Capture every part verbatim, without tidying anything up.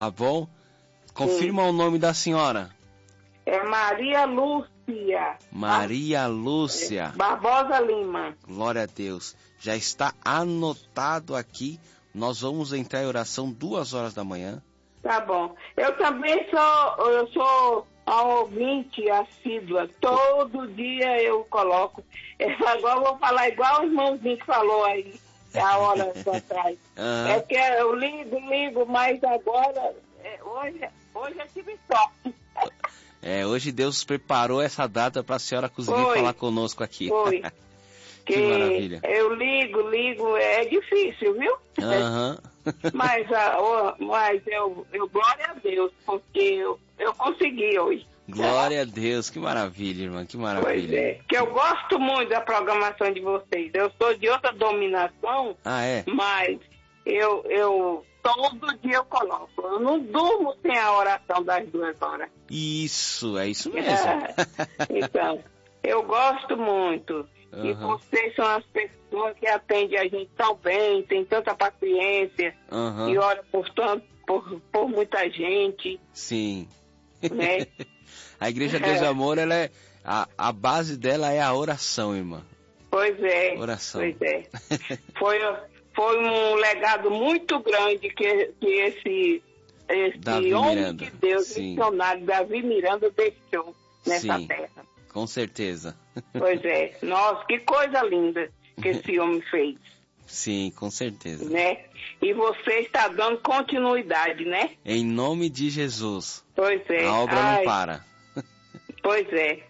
Tá bom? Confirma Sim. o nome da senhora. É Maria Lúcia. Maria Lúcia. Barbosa Lima. Glória a Deus. Já está anotado aqui. Nós vamos entrar em oração duas horas da manhã. Tá bom. Eu também sou, eu sou a ouvinte assídua. Todo dia eu coloco. Agora eu vou falar igual o irmãozinho que falou aí, há horas atrás. Uhum. É que eu ligo, ligo, mas agora, é, hoje, hoje eu tive sorte. É, hoje Deus preparou essa data para a senhora conseguir Foi. falar conosco aqui. Foi. Que, que maravilha. Eu ligo, ligo, é difícil, viu? Uhum. mas uh, mas eu, eu, glória a Deus, porque eu, eu consegui hoje. Glória a Deus, que maravilha, irmã, que maravilha. Pois é, que eu gosto muito da programação de vocês. Eu sou de outra dominação, ah, é? mas eu, eu todo dia eu coloco. Eu não durmo sem a oração das duas horas. Isso, é isso mesmo. É, então, eu gosto muito. Uhum. E vocês são as pessoas que atendem a gente tão bem, tem tanta paciência, uhum. e ora por, tanto, por, por muita gente. Sim. Né? A Igreja Deus e Amor, ela é, a, a base dela é a oração, irmã. Pois é. Oração. Pois é. foi, foi um legado muito grande que, que esse, esse homem Miranda. de Deus, Sim. missionário Davi Miranda, deixou nessa Sim. terra. Com certeza. Pois é. Nossa, que coisa linda que esse homem fez. Sim, com certeza. Né? E você está dando continuidade, né? Em nome de Jesus. Pois é. A obra Ai. não para. Pois é.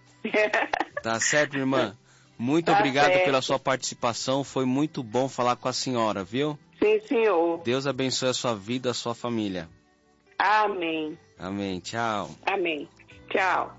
Tá certo, irmã? Muito tá obrigado certo. pela sua participação. Foi muito bom falar com a senhora, viu? Sim, senhor. Deus abençoe a sua vida, a sua família. Amém. Amém. Tchau. Amém. Tchau.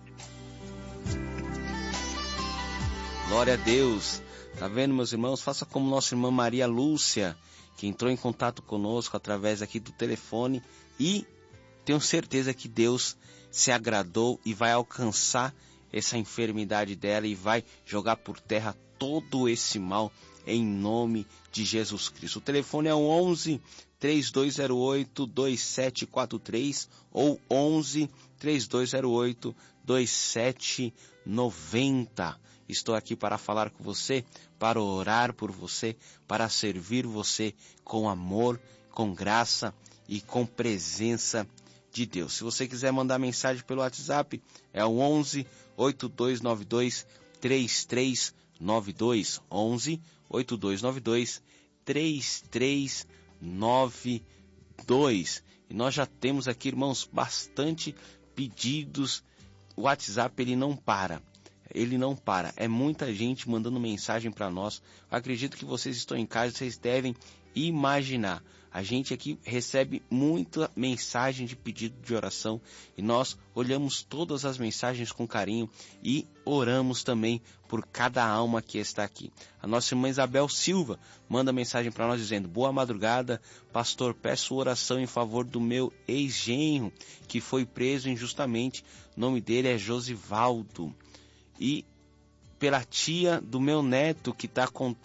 Glória a Deus. Tá vendo, meus irmãos? Faça como nossa irmã Maria Lúcia, que entrou em contato conosco através aqui do telefone, e tenho certeza que Deus se agradou e vai alcançar essa enfermidade dela e vai jogar por terra todo esse mal em nome de Jesus Cristo. O telefone é o onze, três dois zero oito, dois sete quatro três ou onze, três dois zero oito, dois sete nove zero. Estou aqui para falar com você, para orar por você, para servir você com amor, com graça e com presença de Deus. Se você quiser mandar mensagem pelo WhatsApp, é o onze, oito dois nove dois, três três nove dois, onze, oito dois nove dois, três três nove dois. E nós já temos aqui, irmãos, bastante pedidos. O WhatsApp, ele não para. Ele não para. É muita gente mandando mensagem para nós. Eu acredito que vocês estão em casa, vocês devem imaginar. A gente aqui recebe muita mensagem de pedido de oração e nós olhamos todas as mensagens com carinho e oramos também por cada alma que está aqui. A nossa irmã Isabel Silva manda mensagem para nós dizendo: boa madrugada, pastor, peço oração em favor do meu ex-genro que foi preso injustamente. O nome dele é Josivaldo. E pela tia do meu neto que está com,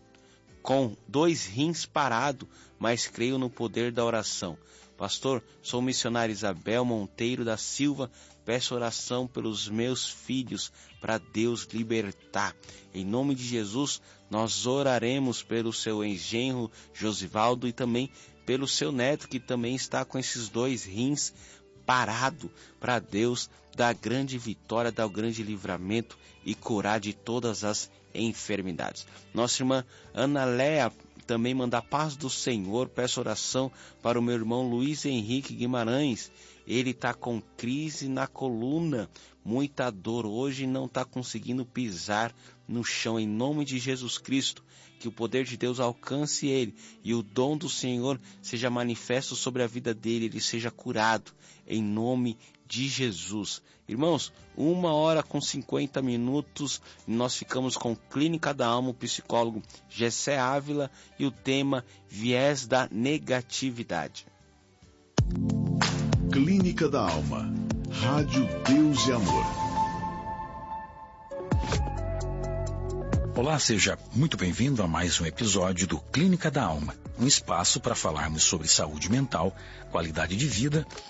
com dois rins parados, mas creio no poder da oração. Pastor, sou missionária Isabel Monteiro da Silva, peço oração pelos meus filhos para Deus libertar. Em nome de Jesus, nós oraremos pelo seu engenro Josivaldo e também pelo seu neto que também está com esses dois rins parado, para Deus dar grande vitória, dar o grande livramento e curar de todas as enfermidades. Nossa irmã Ana Léa também manda a paz do Senhor, peço oração para o meu irmão Luiz Henrique Guimarães. Ele está com crise na coluna, muita dor, hoje não está conseguindo pisar no chão. Em nome de Jesus Cristo, que o poder de Deus alcance ele e o dom do Senhor seja manifesto sobre a vida dele, ele seja curado, em nome de Jesus. Irmãos, uma hora com cinquenta minutos, nós ficamos com Clínica da Alma, o psicólogo Gessé Ávila e o tema Viés da Negatividade. Clínica da Alma, Rádio Deus e Amor. Olá, seja muito bem-vindo a mais um episódio do Clínica da Alma, um espaço para falarmos sobre saúde mental, qualidade de vida